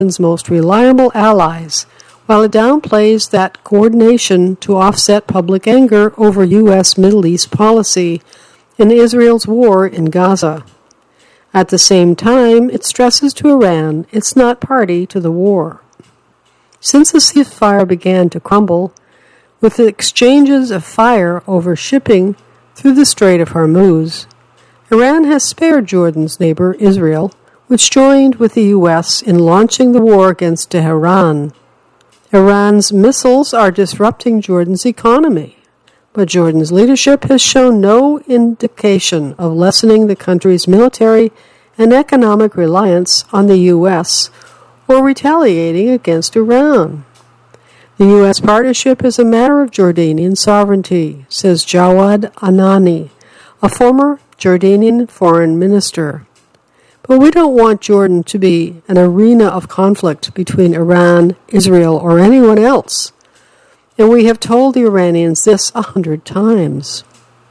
most reliable allies, while it downplays that coordination to offset public anger over U.S. Middle East policy and Israel's war in Gaza. At the same time, it stresses to Iran it's not party to the war. Since the ceasefire began to crumble, with the exchanges of fire over shipping through the Strait of Hormuz, Iran has spared Jordan's neighbor Israel, which joined with the U.S. in launching the war against Tehran. Iran's missiles are disrupting Jordan's economy, but Jordan's leadership has shown no indication of lessening the country's military and economic reliance on the U.S. or retaliating against Iran. The U.S. partnership is a matter of Jordanian sovereignty, says Jawad Anani, a former Jordanian foreign minister. But we don't want Jordan to be an arena of conflict between Iran, Israel, or anyone else. And we have told the Iranians this 100 times.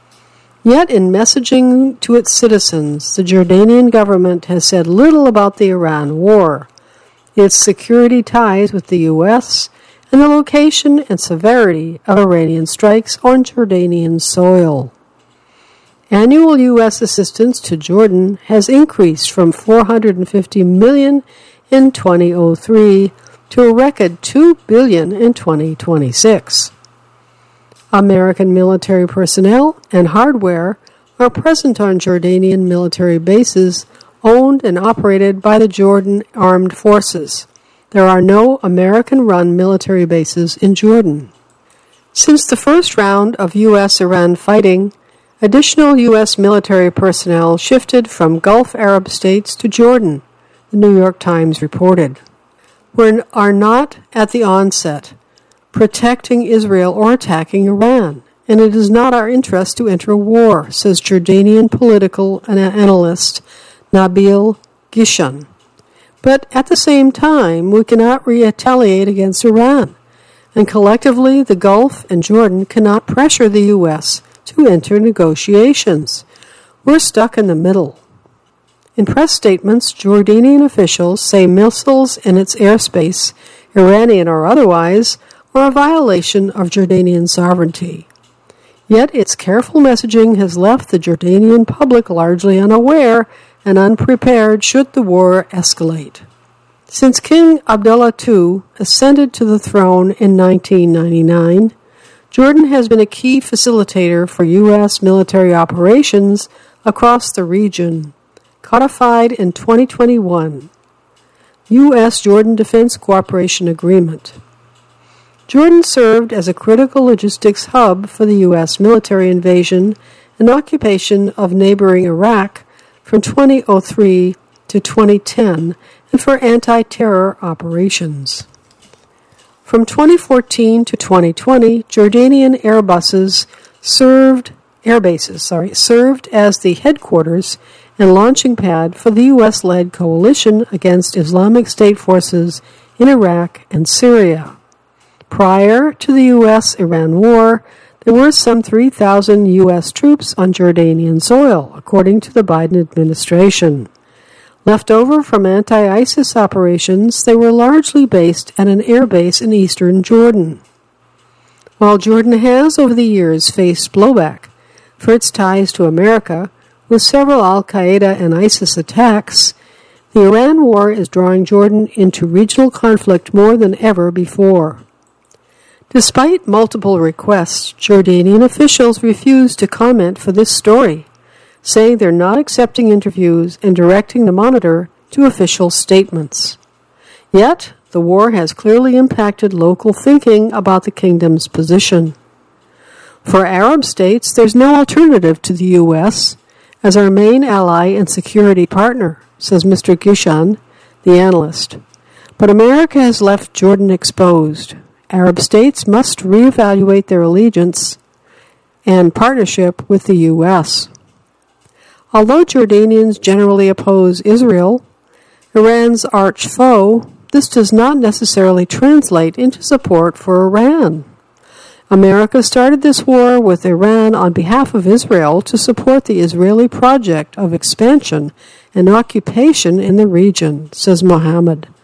Yet in messaging to its citizens, the Jordanian government has said little about the Iran war, its security ties with the U.S., and the location and severity of Iranian strikes on Jordanian soil. Annual U.S. assistance to Jordan has increased from $450 million in 2003 to a record $2 billion in 2026. American military personnel and hardware are present on Jordanian military bases owned and operated by the Jordan Armed Forces. There are no American-run military bases in Jordan. Since the first round of U.S.-Iran fighting, additional U.S. military personnel shifted from Gulf Arab states to Jordan, the New York Times reported. We are not at the onset protecting Israel or attacking Iran, and it is not our interest to enter a war, says Jordanian political analyst Nabil Gishan. But at the same time, we cannot retaliate against Iran, and collectively the Gulf and Jordan cannot pressure the U.S. to enter negotiations. We're stuck in the middle. In press statements, Jordanian officials say missiles in its airspace, Iranian or otherwise, are a violation of Jordanian sovereignty. Yet its careful messaging has left the Jordanian public largely unaware and unprepared should the war escalate. Since King Abdullah II ascended to the throne in 1999, Jordan has been a key facilitator for U.S. military operations across the region, codified in 2021, U.S.-Jordan Defense Cooperation Agreement. Jordan served as a critical logistics hub for the U.S. military invasion and occupation of neighboring Iraq from 2003 to 2010 and for anti-terror operations. From 2014 to 2020, Jordanian airbases served as the headquarters and launching pad for the U.S.-led coalition against Islamic State forces in Iraq and Syria. Prior to the U.S.-Iran war, there were some 3,000 U.S. troops on Jordanian soil, according to the Biden administration. Left over from anti-ISIS operations, they were largely based at an air base in eastern Jordan. While Jordan has, over the years, faced blowback for its ties to America, with several al-Qaeda and ISIS attacks, the Iran war is drawing Jordan into regional conflict more than ever before. Despite multiple requests, Jordanian officials refuse to comment for this story, saying they're not accepting interviews and directing the Monitor to official statements. Yet, the war has clearly impacted local thinking about the kingdom's position. For Arab states, there's no alternative to the U.S. as our main ally and security partner, says Mr. Gishan, the analyst. But America has left Jordan exposed. Arab states must reevaluate their allegiance and partnership with the U.S. Although Jordanians generally oppose Israel, Iran's arch foe, this does not necessarily translate into support for Iran. America started this war with Iran on behalf of Israel to support the Israeli project of expansion and occupation in the region, says Mohammed.